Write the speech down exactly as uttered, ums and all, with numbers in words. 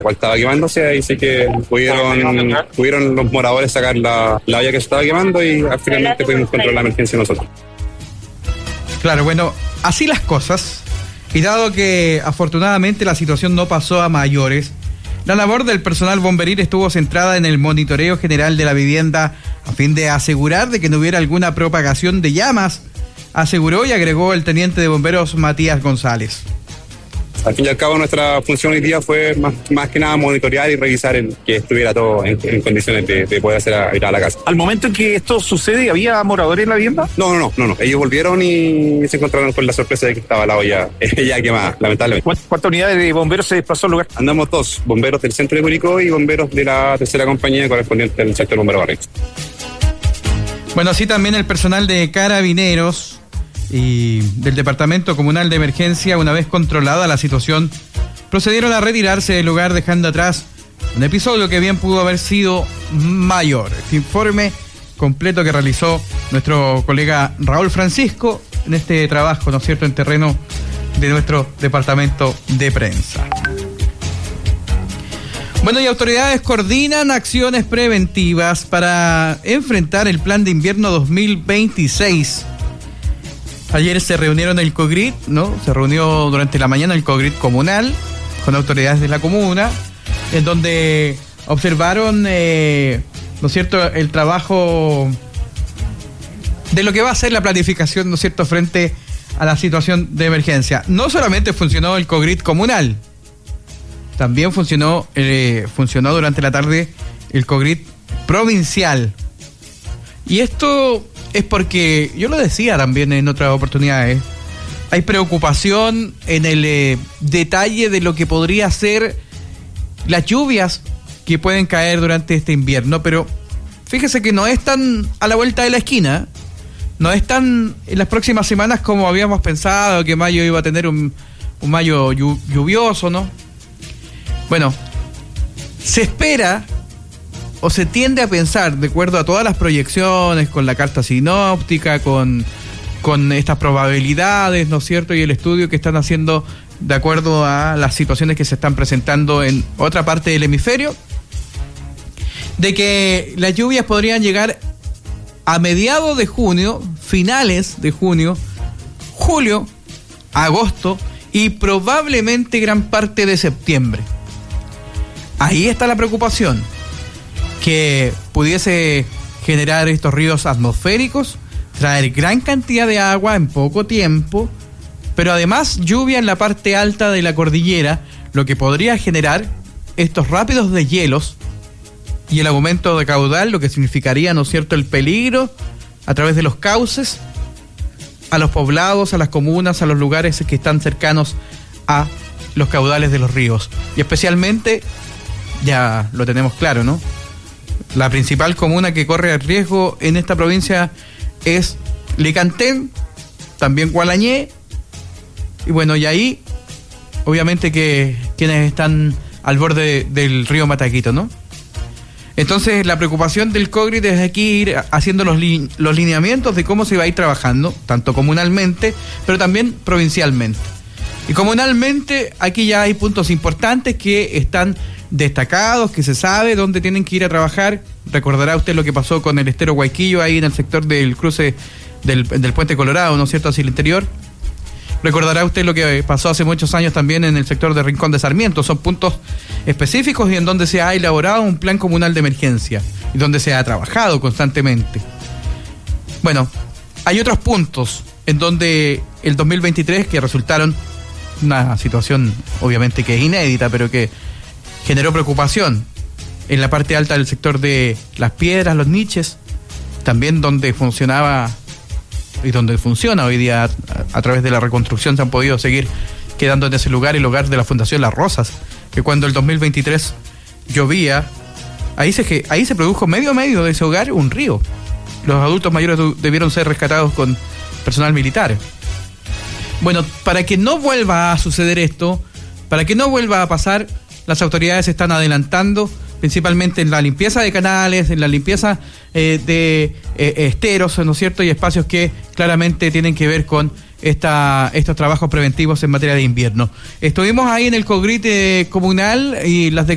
cual estaba quemándose, ahí sí que pudieron, pudieron los moradores sacar la, la olla que se estaba quemando y finalmente pudimos controlar la emergencia nosotros. Claro, bueno, así las cosas, y dado que afortunadamente la situación no pasó a mayores, la labor del personal bomberil estuvo centrada en el monitoreo general de la vivienda a fin de asegurar de que no hubiera alguna propagación de llamas, aseguró y agregó el teniente de bomberos Matías González. Al fin y al cabo, nuestra función hoy día fue más, más que nada monitorear y revisar el, que estuviera todo en, en condiciones de, de poder hacer a, ir a la casa. ¿Al momento en que esto sucede, había moradores en la vivienda? No, no, no, no, no. Ellos volvieron y se encontraron con la sorpresa de que estaba la olla ya quemada, lamentablemente. ¿Cuántas unidades de bomberos se desplazó al lugar? Andamos dos, bomberos del centro de Curicó y bomberos de la tercera compañía correspondiente al sector bombero Barrios. Bueno, así también el personal de Carabineros y del Departamento Comunal de Emergencia, una vez controlada la situación, procedieron a retirarse del lugar, dejando atrás un episodio que bien pudo haber sido mayor. Este informe completo que realizó nuestro colega Raúl Francisco en este trabajo, ¿no es cierto?, en terreno de nuestro departamento de prensa. Bueno, y autoridades coordinan acciones preventivas para enfrentar el plan de invierno dos mil veintiséis. Ayer se reunieron el COGRIT, ¿no? Se reunió durante la mañana el COGRIT comunal con autoridades de la comuna, en donde observaron, eh, ¿no es cierto?, el trabajo de lo que va a ser la planificación, ¿no es cierto?, frente a la situación de emergencia. No solamente funcionó el COGRIT comunal, también funcionó, eh, funcionó durante la tarde el COGRIT provincial. Y esto es porque, yo lo decía también en otras oportunidades, hay preocupación en el eh, detalle de lo que podría ser las lluvias que pueden caer durante este invierno, pero fíjese que no es tan a la vuelta de la esquina, no es tan en las próximas semanas como habíamos pensado, que mayo iba a tener un, un mayo lluvioso, ¿no? Bueno, se espera o se tiende a pensar, de acuerdo a todas las proyecciones, con la carta sinóptica, con, con estas probabilidades, ¿no es cierto?, y el estudio que están haciendo de acuerdo a las situaciones que se están presentando en otra parte del hemisferio, de que las lluvias podrían llegar a mediados de junio, finales de junio, julio, agosto y probablemente gran parte de septiembre. Ahí está la preocupación, que pudiese generar estos ríos atmosféricos, traer gran cantidad de agua en poco tiempo, pero además lluvia en la parte alta de la cordillera, lo que podría generar estos rápidos deshielos y el aumento de caudal, lo que significaría, ¿no es cierto?, el peligro a través de los cauces a los poblados, a las comunas, a los lugares que están cercanos a los caudales de los ríos. Y especialmente, ya lo tenemos claro, ¿no?, la principal comuna que corre el riesgo en esta provincia es Licantén, también Gualañé, y bueno, y ahí, obviamente que quienes están al borde del río Mataquito, ¿no? Entonces, la preocupación del COGRIT es aquí ir haciendo los, li- los lineamientos de cómo se va a ir trabajando, tanto comunalmente, pero también provincialmente. Y comunalmente, aquí ya hay puntos importantes que están destacados, que se sabe dónde tienen que ir a trabajar. Recordará usted lo que pasó con el estero Guayquillo, ahí en el sector del cruce del, del Puente Colorado, ¿no es cierto?, hacia el interior. Recordará usted lo que pasó hace muchos años también en el sector de Rincón de Sarmiento. Son puntos específicos y en donde se ha elaborado un plan comunal de emergencia y donde se ha trabajado constantemente. Bueno, hay otros puntos en donde el dos mil veintitrés que resultaron una situación obviamente que es inédita, pero que generó preocupación en la parte alta del sector de Las Piedras, Los Niches, también donde funcionaba y donde funciona hoy día a, a través de la reconstrucción. Se han podido seguir quedando en ese lugar, el hogar de la Fundación Las Rosas, que cuando el dos mil veintitrés llovía, ahí se, ahí se produjo medio a medio de ese hogar un río. Los adultos mayores debieron ser rescatados con personal militar. Bueno, para que no vuelva a suceder esto, para que no vuelva a pasar, las autoridades están adelantando principalmente en la limpieza de canales, en la limpieza eh, de eh, esteros, ¿no es cierto?, y espacios que claramente tienen que ver con esta, estos trabajos preventivos en materia de invierno. Estuvimos ahí en el COGRIT eh, comunal y las